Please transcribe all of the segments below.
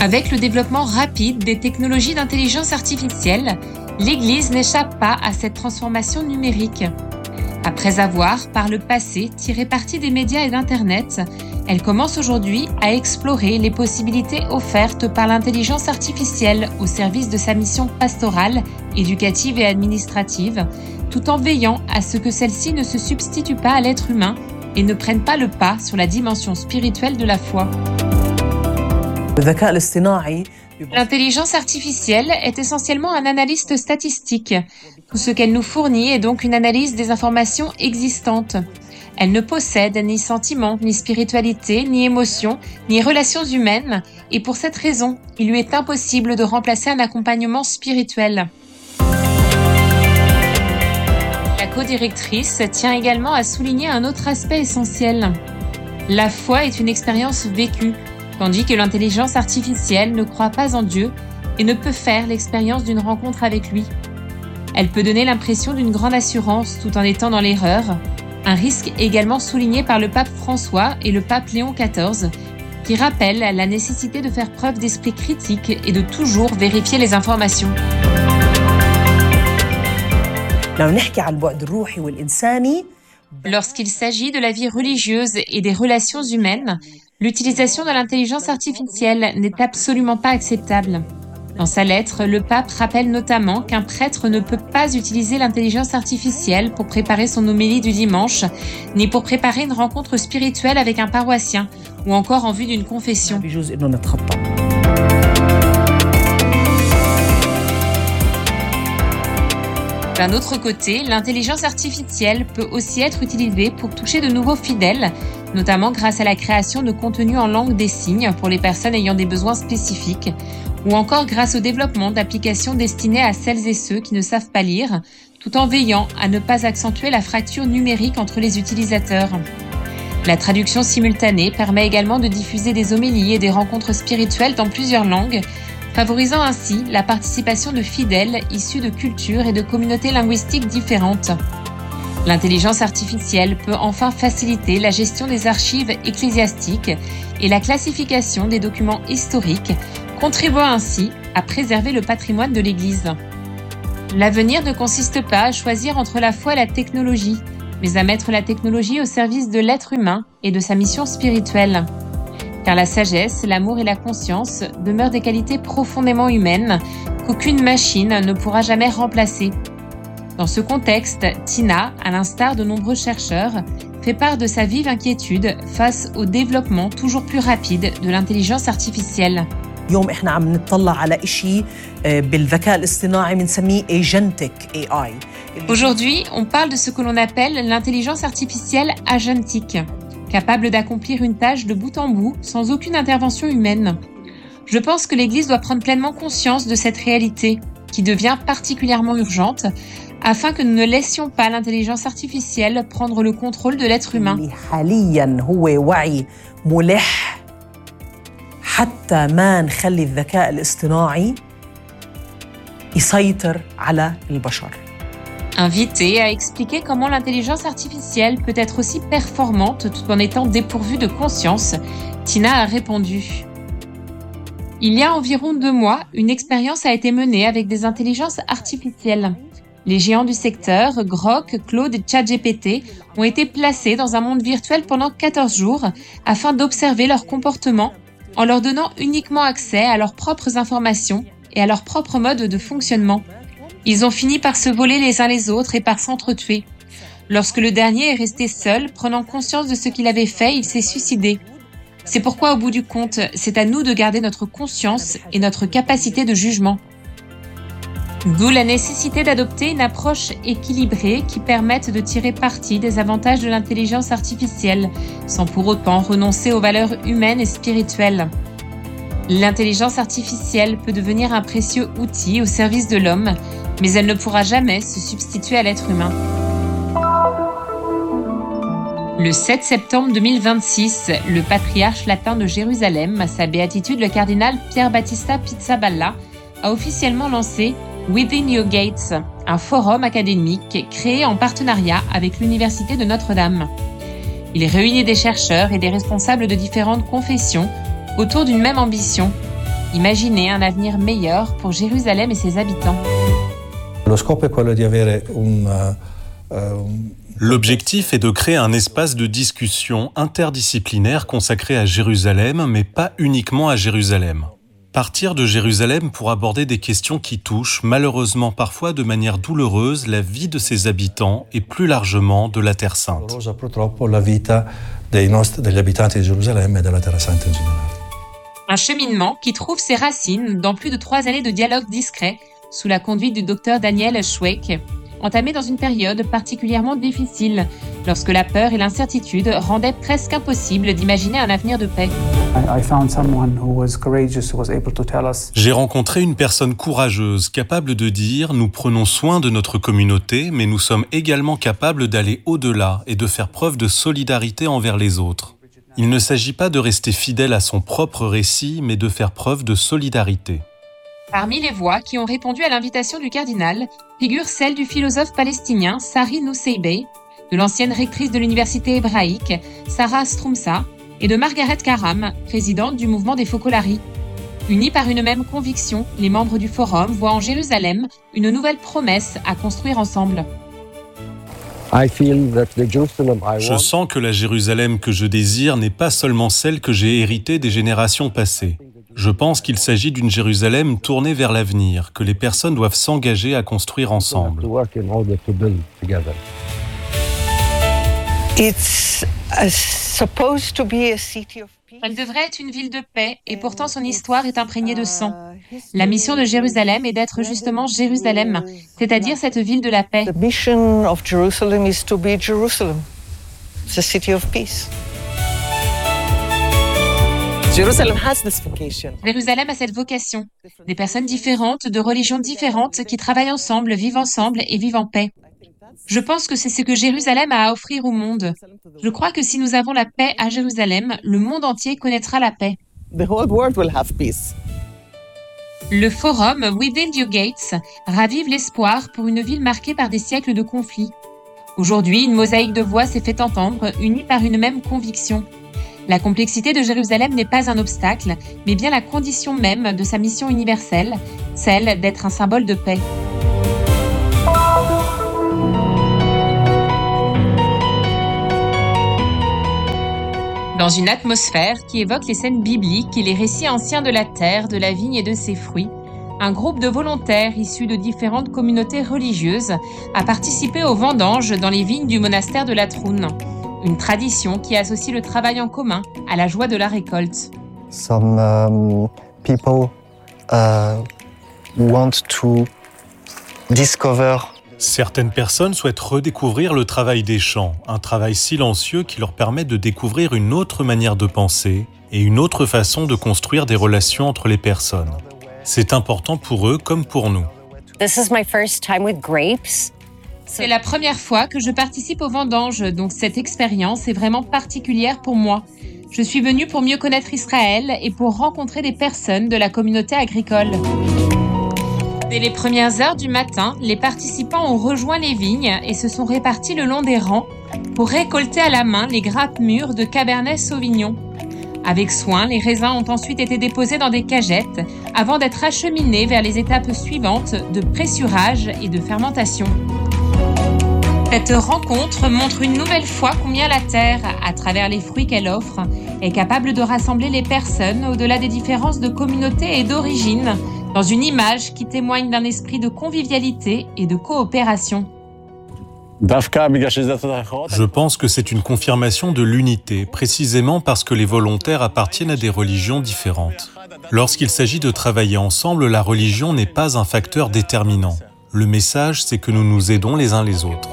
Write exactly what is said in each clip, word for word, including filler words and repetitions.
Avec le développement rapide des technologies d'intelligence artificielle, l'Église n'échappe pas à cette transformation numérique. Après avoir, par le passé, tiré parti des médias et d'Internet, elle commence aujourd'hui à explorer les possibilités offertes par l'intelligence artificielle au service de sa mission pastorale, éducative et administrative, tout en veillant à ce que celle-ci ne se substitue pas à l'être humain et ne prenne pas le pas sur la dimension spirituelle de la foi. L'intelligence artificielle est essentiellement un analyste statistique. Tout ce qu'elle nous fournit est donc une analyse des informations existantes. Elle ne possède ni sentiments, ni spiritualité, ni émotions, ni relations humaines, et pour cette raison, il lui est impossible de remplacer un accompagnement spirituel. La codirectrice tient également à souligner un autre aspect essentiel. La foi est une expérience vécue, tandis que l'intelligence artificielle ne croit pas en Dieu et ne peut faire l'expérience d'une rencontre avec lui. Elle peut donner l'impression d'une grande assurance tout en étant dans l'erreur, un risque également souligné par le pape François et le pape Léon quatorze, qui rappellent la nécessité de faire preuve d'esprit critique et de toujours vérifier les informations. Lorsqu'il s'agit de la vie religieuse et des relations humaines, l'utilisation de l'intelligence artificielle n'est absolument pas acceptable. Dans sa lettre, le pape rappelle notamment qu'un prêtre ne peut pas utiliser l'intelligence artificielle pour préparer son homélie du dimanche, ni pour préparer une rencontre spirituelle avec un paroissien, ou encore en vue d'une confession. D'un autre côté, l'intelligence artificielle peut aussi être utilisée pour toucher de nouveaux fidèles, notamment grâce à la création de contenus en langue des signes pour les personnes ayant des besoins spécifiques, ou encore grâce au développement d'applications destinées à celles et ceux qui ne savent pas lire, tout en veillant à ne pas accentuer la fracture numérique entre les utilisateurs. La traduction simultanée permet également de diffuser des homélies et des rencontres spirituelles dans plusieurs langues, favorisant ainsi la participation de fidèles issus de cultures et de communautés linguistiques différentes. L'intelligence artificielle peut enfin faciliter la gestion des archives ecclésiastiques et la classification des documents historiques, contribuant ainsi à préserver le patrimoine de l'Église. L'avenir ne consiste pas à choisir entre la foi et la technologie, mais à mettre la technologie au service de l'être humain et de sa mission spirituelle. Car la sagesse, l'amour et la conscience demeurent des qualités profondément humaines qu'aucune machine ne pourra jamais remplacer. Dans ce contexte, Tina, à l'instar de nombreux chercheurs, fait part de sa vive inquiétude face au développement toujours plus rapide de l'intelligence artificielle. اليوم احنا عم نطلع على إشي بالذكاء الاصطناعي بنسميه agentic إيه آي. Aujourd'hui, on parle de ce que l'on appelle l'intelligence artificielle agentique, capable d'accomplir une tâche de bout en bout sans aucune intervention humaine. Je pense que l'Église doit prendre pleinement conscience de cette réalité, qui devient particulièrement urgente, afin que nous ne laissions pas l'intelligence artificielle prendre le contrôle de l'être humain. حتى ما نخلي الذكاء الاصطناعي يسيطر على البشر. Invité à expliquer comment l'intelligence artificielle peut être aussi performante tout en étant dépourvue de conscience, Tina a répondu. Il y a environ deux mois, une expérience a été menée avec des intelligences artificielles. Les géants du secteur, Grok, Claude et ChatGPT, ont été placés dans un monde virtuel pendant quatorze jours afin d'observer leur comportement en leur donnant uniquement accès à leurs propres informations et à leur propre mode de fonctionnement. Ils ont fini par se voler les uns les autres et par s'entretuer. Lorsque le dernier est resté seul, prenant conscience de ce qu'il avait fait, il s'est suicidé. C'est pourquoi, au bout du compte, c'est à nous de garder notre conscience et notre capacité de jugement. D'où la nécessité d'adopter une approche équilibrée qui permette de tirer parti des avantages de l'intelligence artificielle, sans pour autant renoncer aux valeurs humaines et spirituelles. L'intelligence artificielle peut devenir un précieux outil au service de l'homme, mais elle ne pourra jamais se substituer à l'être humain. Le sept septembre deux mille vingt-six, le patriarche latin de Jérusalem, à sa béatitude le cardinal Pier Battista Pizzaballa, a officiellement lancé Within Your Gates, un forum académique créé en partenariat avec l'Université de Notre-Dame. Il réunit des chercheurs et des responsables de différentes confessions autour d'une même ambition, Imaginer un avenir meilleur pour Jérusalem et ses habitants. L'objectif est de créer un espace de discussion interdisciplinaire consacré à Jérusalem, mais pas uniquement à Jérusalem. Partir de Jérusalem pour aborder des questions qui touchent, malheureusement parfois de manière douloureuse, la vie de ses habitants et plus largement de la Terre Sainte. Un cheminement qui trouve ses racines dans plus de trois années de dialogue discret sous la conduite du docteur Daniel Schweik, entamé dans une période particulièrement difficile, lorsque la peur et l'incertitude rendaient presque impossible d'imaginer un avenir de paix. J'ai rencontré une personne courageuse, capable de dire « Nous prenons soin de notre communauté, mais nous sommes également capables d'aller au-delà et de faire preuve de solidarité envers les autres. » Il ne s'agit pas de rester fidèle à son propre récit, mais de faire preuve de solidarité. Parmi les voix qui ont répondu à l'invitation du cardinal figure celle du philosophe palestinien Sari Nusseibeh, de l'ancienne rectrice de l'université hébraïque Sarah Strumsa et de Margaret Karam, présidente du mouvement des Focolari. Unis par une même conviction, les membres du Forum voient en Jérusalem une nouvelle promesse à construire ensemble. Je sens que la Jérusalem que je désire n'est pas seulement celle que j'ai héritée des générations passées. Je pense qu'il s'agit d'une Jérusalem tournée vers l'avenir, que les personnes doivent s'engager à construire ensemble. Elle devrait être une ville de paix et pourtant son histoire est imprégnée de sang. La mission de Jérusalem est d'être justement Jérusalem, c'est-à-dire cette ville de la paix. The mission of Jerusalem is to be Jerusalem, the city of peace. Jérusalem a cette vocation. Des personnes différentes, de religions différentes, qui travaillent ensemble, vivent ensemble et vivent en paix. Je pense que c'est ce que Jérusalem a à offrir au monde. Je crois que si nous avons la paix à Jérusalem, le monde entier connaîtra la paix. The whole world will have peace. Le forum Within Your Gates ravive l'espoir pour une ville marquée par des siècles de conflits. Aujourd'hui, une mosaïque de voix s'est fait entendre, unie par une même conviction. La complexité de Jérusalem n'est pas un obstacle, mais bien la condition même de sa mission universelle, celle d'être un symbole de paix. Dans une atmosphère qui évoque les scènes bibliques et les récits anciens de la terre, de la vigne et de ses fruits, un groupe de volontaires issus de différentes communautés religieuses a participé aux vendanges dans les vignes du monastère de la Troune. Une tradition qui associe le travail en commun à la joie de la récolte. Some um, people uh, want to discover. Certaines personnes souhaitent redécouvrir le travail des champs, un travail silencieux qui leur permet de découvrir une autre manière de penser et une autre façon de construire des relations entre les personnes. C'est important pour eux comme pour nous. This is my first time with grapes. C'est la première fois que je participe aux vendanges, donc cette expérience est vraiment particulière pour moi. Je suis venue pour mieux connaître Israël et pour rencontrer des personnes de la communauté agricole. Dès les premières heures du matin, les participants ont rejoint les vignes et se sont répartis le long des rangs pour récolter à la main les grappes mûres de Cabernet Sauvignon. Avec soin, les raisins ont ensuite été déposés dans des cagettes avant d'être acheminés vers les étapes suivantes de pressurage et de fermentation. Cette rencontre montre une nouvelle fois combien la terre, à travers les fruits qu'elle offre, est capable de rassembler les personnes au-delà des différences de communauté et d'origine, dans une image qui témoigne d'un esprit de convivialité et de coopération. Je pense que c'est une confirmation de l'unité, précisément parce que les volontaires appartiennent à des religions différentes. Lorsqu'il s'agit de travailler ensemble, la religion n'est pas un facteur déterminant. Le message, c'est que nous nous aidons les uns les autres.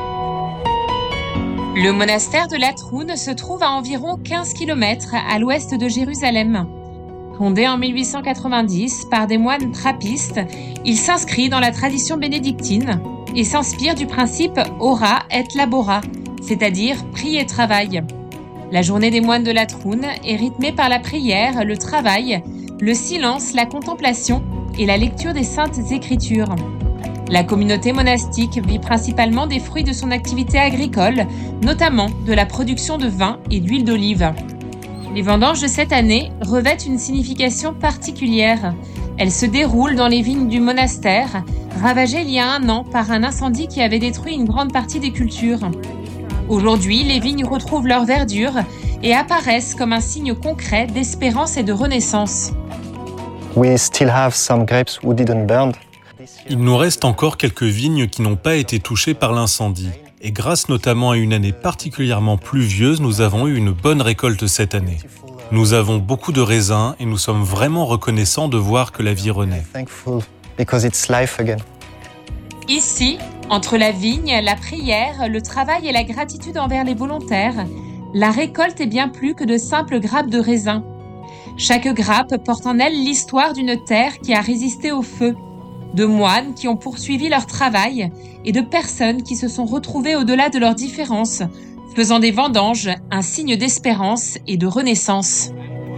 Le monastère de la Troune se trouve à environ quinze kilomètres à l'ouest de Jérusalem. Fondé en mille huit cent quatre-vingt-dix par des moines trappistes, il s'inscrit dans la tradition bénédictine et s'inspire du principe ora et labora, c'est-à-dire prie et travail. La journée des moines de la Troune est rythmée par la prière, le travail, le silence, la contemplation et la lecture des saintes écritures. La communauté monastique vit principalement des fruits de son activité agricole, notamment de la production de vin et d'huile d'olive. Les vendanges de cette année revêtent une signification particulière. Elles se déroulent dans les vignes du monastère, ravagées il y a un an par un incendie qui avait détruit une grande partie des cultures. Aujourd'hui, les vignes retrouvent leur verdure et apparaissent comme un signe concret d'espérance et de renaissance. We still have some grapes who didn't burn. Il nous reste encore quelques vignes qui n'ont pas été touchées par l'incendie. Et grâce notamment à une année particulièrement pluvieuse, nous avons eu une bonne récolte cette année. Nous avons beaucoup de raisins et nous sommes vraiment reconnaissants de voir que la vie renaît. Thankful because it's life again. Ici, entre la vigne, la prière, le travail et la gratitude envers les volontaires, la récolte est bien plus que de simples grappes de raisins. Chaque grappe porte en elle l'histoire d'une terre qui a résisté au feu, de moines qui ont poursuivi leur travail et de personnes qui se sont retrouvées au-delà de leurs différences, faisant des vendanges un signe d'espérance et de renaissance.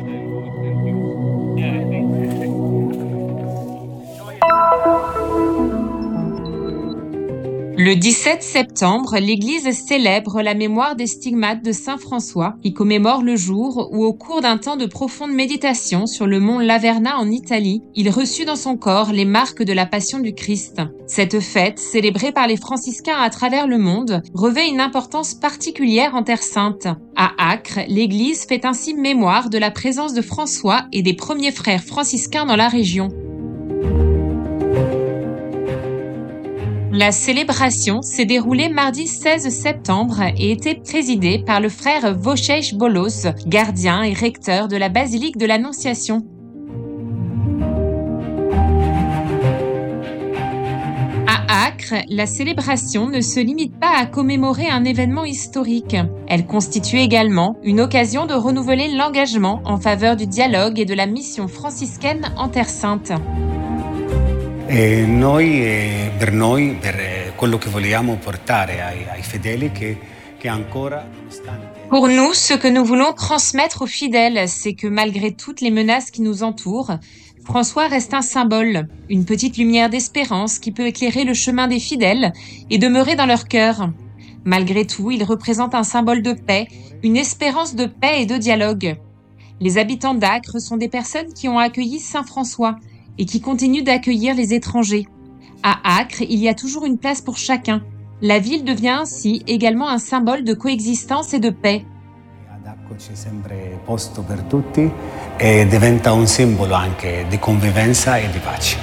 Le dix-sept septembre, l'Église célèbre la mémoire des stigmates de Saint François, qui commémore le jour où, au cours d'un temps de profonde méditation sur le mont Laverna en Italie, il reçut dans son corps les marques de la Passion du Christ. Cette fête, célébrée par les franciscains à travers le monde, revêt une importance particulière en Terre Sainte. À Acre, l'Église fait ainsi mémoire de la présence de François et des premiers frères franciscains dans la région. La célébration s'est déroulée mardi seize septembre et était présidée par le frère Wojciech Bolos, gardien et recteur de la basilique de l'Annonciation. À Acre, la célébration ne se limite pas à commémorer un événement historique. Elle constitue également une occasion de renouveler l'engagement en faveur du dialogue et de la mission franciscaine en Terre Sainte. E noi, eh, per noi, per eh, quello che vogliamo portare ai, ai fedeli, che, che ancora, nonostante... Pour nous, ce que nous voulons transmettre aux fidèles, c'est que malgré toutes les menaces qui nous entourent, François reste un symbole, une petite lumière d'espérance qui peut éclairer le chemin des fidèles et demeurer dans leur cœur. Malgré tout, il représente un symbole de paix, une espérance de paix et de dialogue. Les habitants d'Acre sont des personnes qui ont accueilli Saint François et qui continuent d'accueillir les étrangers. À Acre, il y a toujours une place pour chacun. La ville devient ainsi également un symbole de coexistence et de paix. Ad Acre c'è sempre posto per tutti e diventa un simbolo anche di convivenza e di pace.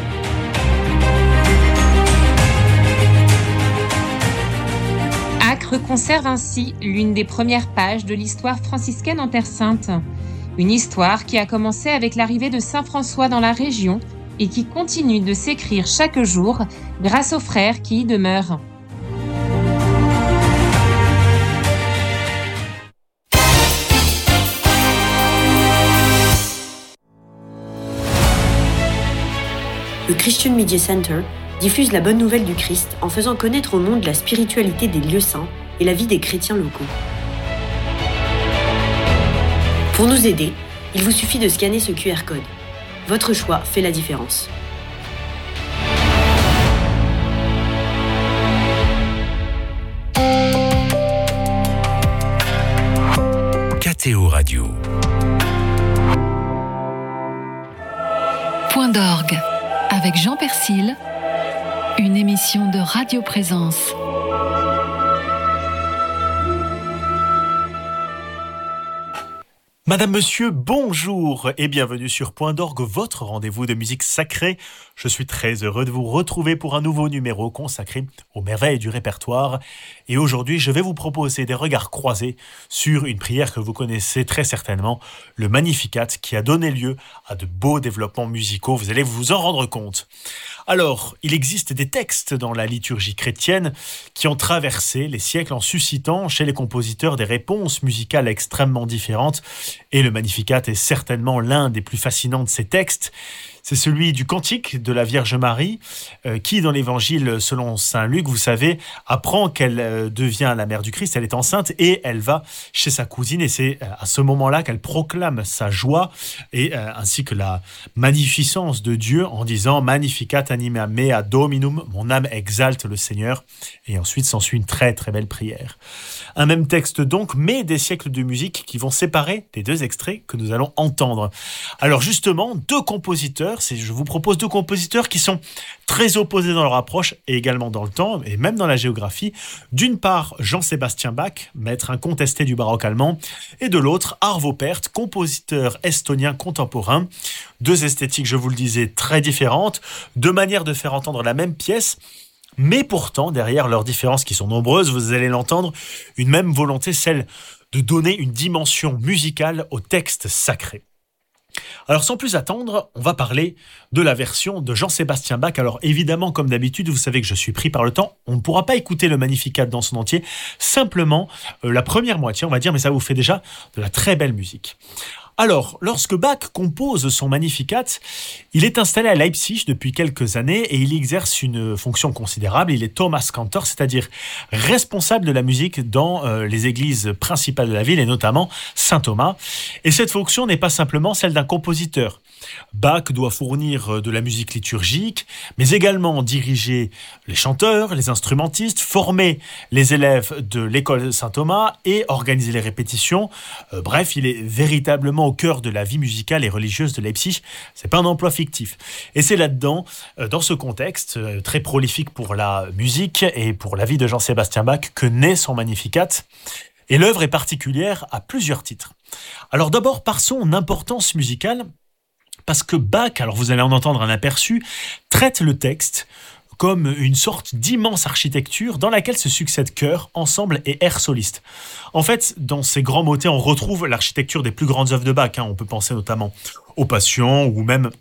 Acre conserve ainsi l'une des premières pages de l'histoire franciscaine en Terre Sainte. Une histoire qui a commencé avec l'arrivée de Saint François dans la région et qui continue de s'écrire chaque jour grâce aux frères qui y demeurent. Le Christian Media Center diffuse la bonne nouvelle du Christ en faisant connaître au monde la spiritualité des lieux saints et la vie des chrétiens locaux. Pour nous aider, il vous suffit de scanner ce Q R code. Votre choix fait la différence. K T O Radio. Point d'orgue avec Jean Persil, une émission de Radio Présence. Madame, Monsieur, bonjour et bienvenue sur Point d'orgue, votre rendez-vous de musique sacrée. Je suis très heureux de vous retrouver pour un nouveau numéro consacré aux merveilles du répertoire. Et aujourd'hui, je vais vous proposer des regards croisés sur une prière que vous connaissez très certainement, le Magnificat, qui a donné lieu à de beaux développements musicaux. Vous allez vous en rendre compte. Alors, il existe des textes dans la liturgie chrétienne qui ont traversé les siècles en suscitant chez les compositeurs des réponses musicales extrêmement différentes. Et le Magnificat est certainement l'un des plus fascinants de ces textes. c'est celui du Cantique de la Vierge Marie, euh, qui dans l'évangile selon saint Luc, vous savez, apprend qu'elle euh, devient la mère du Christ, elle est enceinte et elle va chez sa cousine, et c'est euh, à ce moment-là qu'elle proclame sa joie et euh, ainsi que la magnificence de Dieu en disant « Magnificat anima mea Dominum », mon âme exalte le Seigneur, et ensuite s'ensuit une très très belle prière. Un même texte donc, mais des siècles de musique qui vont séparer les deux extraits que nous allons entendre. Alors justement, deux compositeurs, c'est, je vous propose deux compositeurs qui sont très opposés dans leur approche et également dans le temps et même dans la géographie. D'une part, Jean-Sébastien Bach, maître incontesté du baroque allemand, et de l'autre, Arvo Pärt, compositeur estonien contemporain. Deux esthétiques, je vous le disais, très différentes, deux manières de faire entendre la même pièce. Mais pourtant, derrière leurs différences qui sont nombreuses, vous allez l'entendre, une même volonté, celle de donner une dimension musicale au texte sacré. Alors sans plus attendre, on va parler de la version de Jean-Sébastien Bach. Alors évidemment, comme d'habitude, vous savez que je suis pris par le temps, on ne pourra pas écouter le Magnificat dans son entier, simplement euh, la première moitié, on va dire, mais ça vous fait déjà de la très belle musique. Alors, lorsque Bach compose son Magnificat, il est installé à Leipzig depuis quelques années et il exerce une fonction considérable. Il est Thomas Cantor, c'est-à-dire responsable de la musique dans euh, les églises principales de la ville et notamment Saint-Thomas. Et cette fonction n'est pas simplement celle d'un compositeur. Bach doit fournir de la musique liturgique, mais également diriger les chanteurs, les instrumentistes, former les élèves de l'école Saint-Thomas et organiser les répétitions. Euh, bref, il est véritablement au cœur de la vie musicale et religieuse de Leipzig. C'est pas un emploi fictif. Et c'est là-dedans, euh, dans ce contexte euh, très prolifique pour la musique et pour la vie de Jean-Sébastien Bach, que naît son Magnificat. Et l'œuvre est particulière à plusieurs titres. Alors d'abord par son importance musicale, parce que Bach, alors vous allez en entendre un aperçu, traite le texte comme une sorte d'immense architecture dans laquelle se succèdent chœurs, ensembles et airs solistes. En fait, dans ces grands motets, on retrouve l'architecture des plus grandes œuvres de Bach. Hein. On peut penser notamment aux Passions ou même,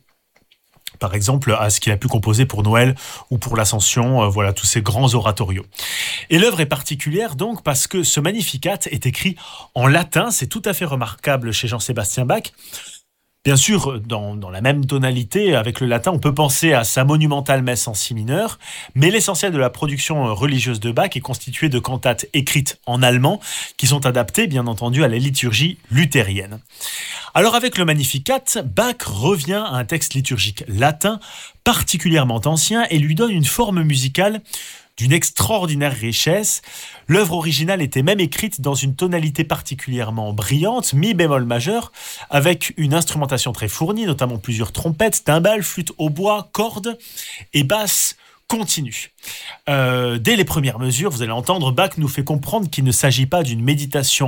par exemple, à ce qu'il a pu composer pour Noël ou pour l'Ascension, euh, voilà, tous ces grands oratorios. Et l'œuvre est particulière donc parce que ce Magnificat est écrit en latin, c'est tout à fait remarquable chez Jean-Sébastien Bach. Bien sûr, dans, dans la même tonalité, avec le latin, on peut penser à sa monumentale messe en si mineur, mais l'essentiel de la production religieuse de Bach est constitué de cantates écrites en allemand, qui sont adaptées, bien entendu, à la liturgie luthérienne. Alors avec le Magnificat, Bach revient à un texte liturgique latin, particulièrement ancien, et lui donne une forme musicale d'une extraordinaire richesse. L'œuvre originale était même écrite dans une tonalité particulièrement brillante, mi bémol majeur, avec une instrumentation très fournie, notamment plusieurs trompettes, timbales, flûtes, hautbois, cordes et basses continue. Euh, dès les premières mesures, vous allez entendre, Bach nous fait comprendre qu'il ne s'agit pas d'une méditation